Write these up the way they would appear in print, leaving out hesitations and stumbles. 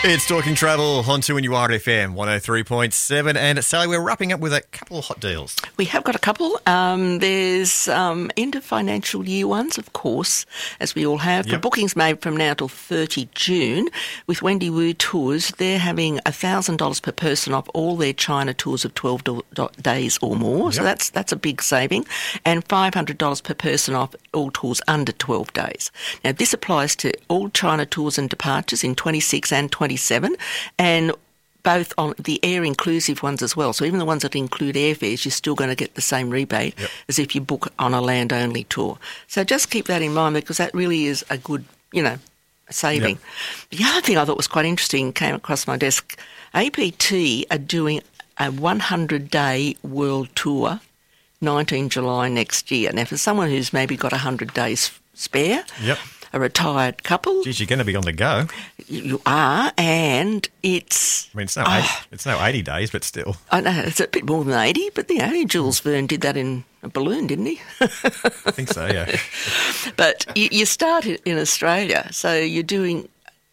It's Talking Travel on 2NUR FM 103.7. And Sally, we're wrapping up with a couple of hot deals. We have got a couple. There's end of financial year ones, of course, as we all have. For bookings made from now till 30 June, with Wendy Wu Tours, they're having $1,000 per person off all their China tours of 12 days or more. So that's a big saving. And $500 per person off all tours under 12 days. Now, this applies to all China tours and departures in 26 and 27, and both on the air-inclusive ones as well. So even the ones that include airfares, you're still going to get the same rebate as if you book on a land-only tour. So just keep that in mind, because that really is a good, saving. The other thing I thought was quite interesting came across my desk. APT are doing a 100-day world tour, 19 July next year. Now, for someone who's maybe got 100 days spare, a retired couple. Geez, you're going to be on the go. You are, and it's... I mean, it's no 80 days, but still. I know, it's a bit more than 80, but, Jules Verne did that in a balloon, didn't he? I think so, yeah. But you start in Australia, so you're doing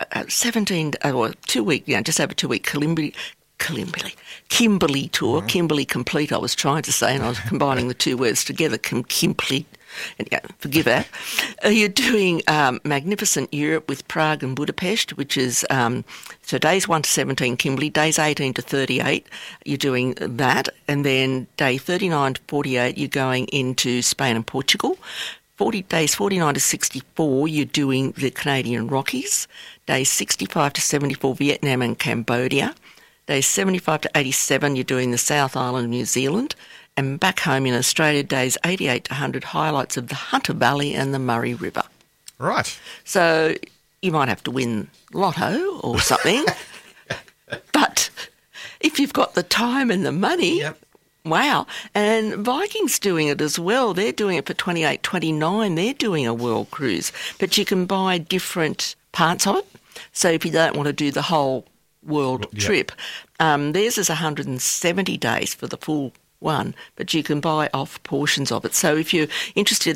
2 week, just over 2 week Kimberley tour. Kimberley Complete, I was trying to say, and I was combining the two words together, Complete. And, forgive that. You're doing Magnificent Europe with Prague and Budapest, which is so days 1 to 17 Kimberley, days 18 to 38 you're doing that, and then day 39 to 48 you're going into Spain and Portugal. Days 49 to 64 you're doing the Canadian Rockies. Days 65 to 74 Vietnam and Cambodia. Days 75 to 87 you're doing the South Island of New Zealand. And back home in Australia, days 88 to 100, highlights of the Hunter Valley and the Murray River. Right. So you might have to win lotto or something. But if you've got the time and the money, wow. And Viking's doing it as well. They're doing it for 28-29. They're doing a world cruise. But you can buy different parts of it. So if you don't want to do the whole world trip, theirs is 170 days for the full one, but you can buy off portions of it. So if you're interested